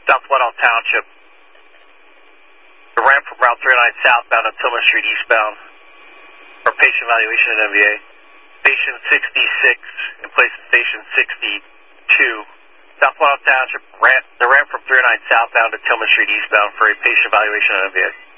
South Whitehall Township. The ramp from Route 309 southbound to Tillman Street eastbound. For patient evaluation at MVA. Station 66 in place of Station 62. South Whitehall Township, the ramp from 309 southbound to Tillman Street eastbound for a patient evaluation at MVA.